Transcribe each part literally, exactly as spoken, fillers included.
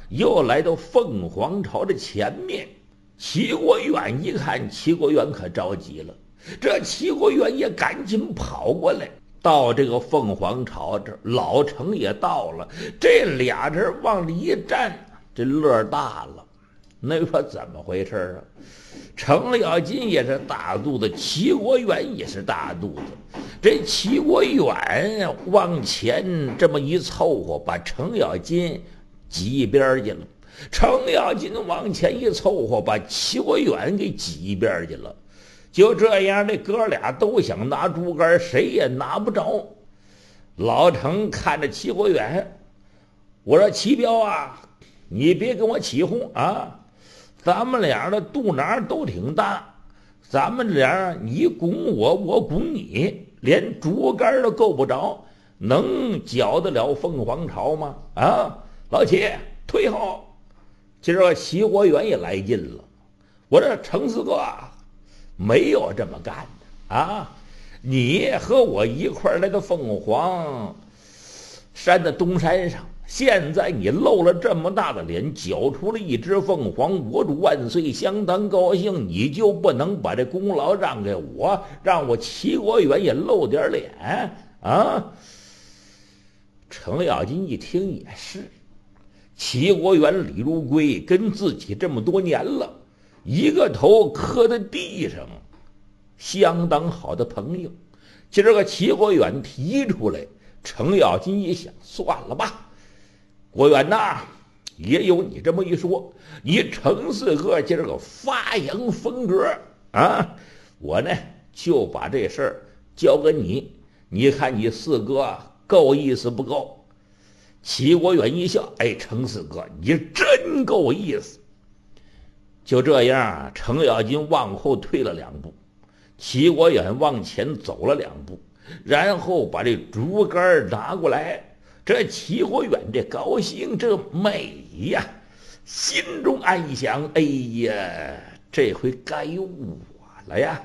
又来到凤凰巢的前面。齐国远一看，齐国远可着急了，这齐国远也赶紧跑过来，到这个凤凰巢这儿，老程也到了，这俩人往里一站，这乐大了。那说怎么回事啊？程咬金也是大肚子，齐国远也是大肚子。这齐国远往前这么一凑合，把程咬金挤一边去了。程咬金往前一凑合，把齐国远给挤一边去了。就这样，这哥俩都想拿竹竿，谁也拿不着。老程看着齐国远，我说：“齐彪啊，你别跟我起哄啊！咱们俩的肚腩都挺大，咱们俩你拱我，我拱你，连竹竿都够不着，能搅得了凤凰巢吗？啊，老齐，退后！”今儿个齐国远也来劲了，我这程四哥没有这么干的啊！你和我一块儿来到凤凰山的东山上，现在你露了这么大的脸，搅出了一只凤凰，国主万岁，相当高兴，你就不能把这功劳让给我，让我齐国远也露点脸啊？程咬金一听也是。齐国远、李如归跟自己这么多年了，一个头磕在地上，相当好的朋友。今儿个齐国远提出来，程咬金一想，算了吧，国远呐，也有你这么一说，你程四哥今儿个发扬风格啊，我呢就把这事儿交给你，你看你四哥够意思不够？齐国远一笑，哎，程四哥，你真够意思。就这样，程咬金往后退了两步，齐国远往前走了两步，然后把这竹竿拿过来。这齐国远这高兴，这美呀，心中暗想：哎呀，这回该我了呀！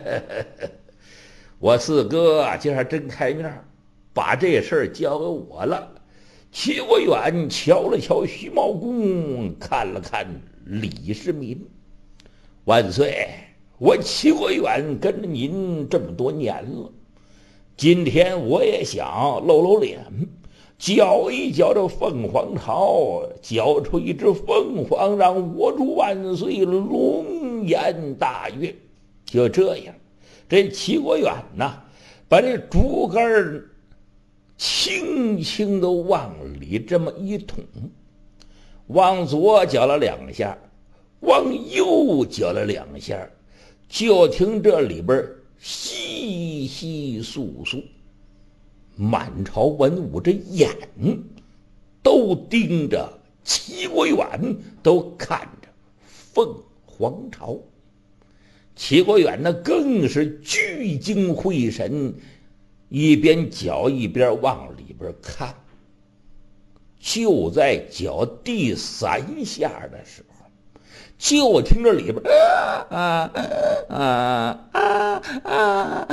我四哥今儿真开面，把这事儿交给我了。齐国远瞧了瞧徐茂公，看了看李世民，万岁！我齐国远跟着您这么多年了，今天我也想露露脸，搅一搅这凤凰巢，搅出一只凤凰，让我主万岁龙颜大悦。就这样，这齐国远呐，把这竹竿轻轻地往里这么一捅，往左搅了两下，往右搅了两下，就听这里边稀稀簌簌，满朝文武这眼都盯着齐国远，都看着凤凰巢。齐国远呢更是聚精会神，一边搅一边往里边看。就在搅第三下的时候，就听着里边啊啊啊啊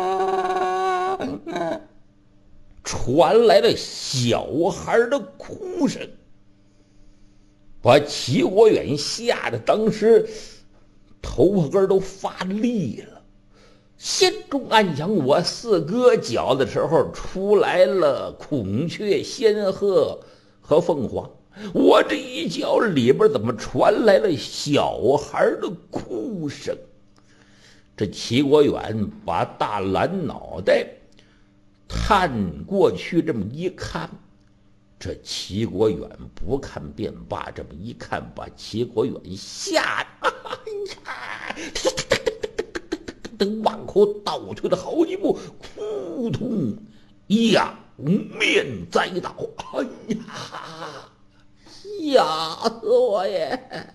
啊传来了小孩的哭声，把齐国远吓得当时头发根都发立了，心中暗想：我四哥搅的时候出来了孔雀、仙鹤和凤凰，我这一搅里边怎么传来了小孩的哭声？这齐国远把大蓝脑袋探过去，这么一看，这齐国远不看便罢，这么一看，把齐国远吓得哎呀，等往后倒退了好几步，扑通仰面栽倒。哎呀，吓死我耶！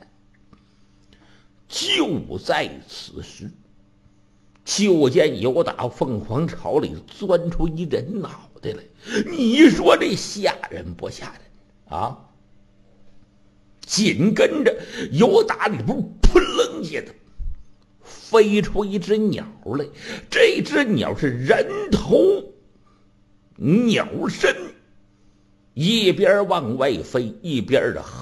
就在此时，就见有打凤凰巢里钻出一人脑袋来，你说这吓人不吓人啊？紧跟着有打里边扑棱一下的飞出一只鸟来，这只鸟是人头鸟身，一边往外飞，一边的